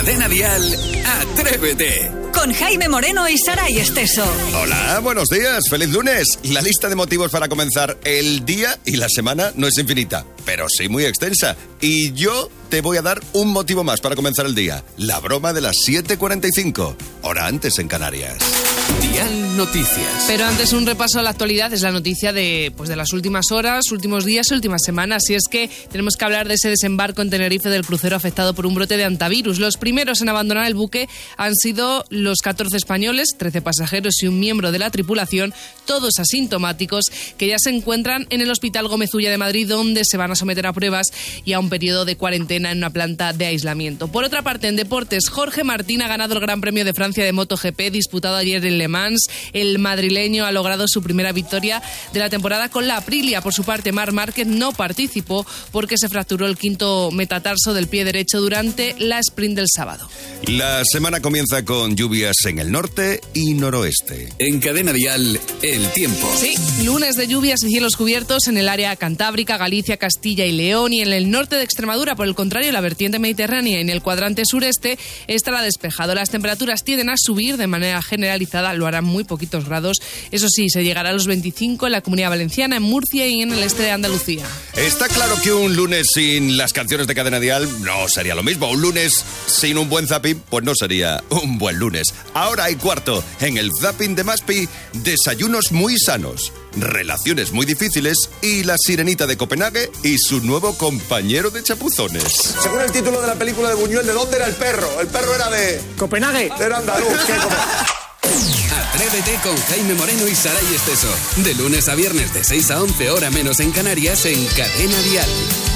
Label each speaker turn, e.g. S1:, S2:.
S1: Cadena Dial, Atrévete.
S2: Con Jaime Moreno y Saray Esteso.
S3: Hola, buenos días, feliz lunes. La lista de motivos para comenzar el día y la semana no es infinita, pero sí muy extensa. Y yo te voy a dar un motivo más para comenzar el día. La broma de las 7:45, hora antes en Canarias.
S1: Dial Noticias.
S4: Pero antes un repaso a la actualidad, es la noticia de las últimas horas, últimos días y últimas semanas. Y es que tenemos que hablar de ese desembarco en Tenerife del crucero afectado por un brote de hantavirus. Los primeros en abandonar el buque han sido los 14 españoles, 13 pasajeros y un miembro de la tripulación, todos asintomáticos, que ya se encuentran en el Hospital Gómez Ulla de Madrid, donde se van a someter a pruebas y a un periodo de cuarentena en una planta de aislamiento. Por otra parte, en deportes, Jorge Martín ha ganado el Gran Premio de Francia de MotoGP, disputado ayer en Le Mans. El madrileño ha logrado su primera victoria de la temporada con la Aprilia. Por su parte, Marc Márquez no participó porque se fracturó el quinto metatarso del pie derecho durante la sprint del sábado.
S3: La semana comienza con lluvias en el norte y noroeste.
S1: En Cadena Dial, el tiempo.
S4: Sí, lunes de lluvias y cielos cubiertos en el área cantábrica, Galicia, Castilla y León, y en el norte de Extremadura. Por el contrario, la vertiente mediterránea y en el cuadrante sureste estará despejado. Las temperaturas tienden a subir de manera generalizada, lo harán muy poquitos grados. Eso sí, se llegará a los 25 en la Comunidad Valenciana, en Murcia y en el este de Andalucía.
S3: Está claro que un lunes sin las canciones de Cadena Dial no sería lo mismo. Un lunes sin un buen zapping, pues no sería un buen lunes. Ahora hay cuarto en el zapping de Maspi: desayunos muy sanos, relaciones muy difíciles y la sirenita de Copenhague y su nuevo compañero de chapuzones.
S5: Según el título de la película de Buñuel, ¿de dónde era el perro? El perro era de...
S6: Copenhague.
S5: Era andaluz.
S1: Atrévete con Jaime Moreno y Saray Esteso. De lunes a viernes de 6 a 11, hora menos en Canarias, en Cadena Dial.